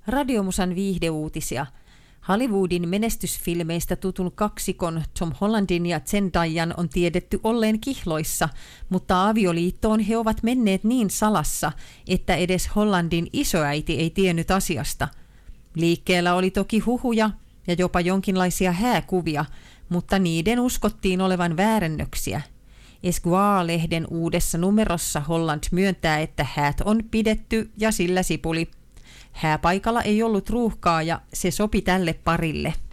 Radiomusan viihdeuutisia. Hollywoodin menestysfilmeistä tutun kaksikon Tom Hollandin ja Zendayan on tiedetty olleen kihloissa, mutta avioliittoon he ovat menneet niin salassa, että edes Hollandin isoäiti ei tiennyt asiasta. Liikkeellä oli toki huhuja ja jopa jonkinlaisia hääkuvia, mutta niiden uskottiin olevan väärennöksiä. Esquire-lehden uudessa numerossa Holland myöntää, että häät on pidetty ja sillä sipuli. Hääpaikalla ei ollut ruuhkaa ja se sopi tälle parille.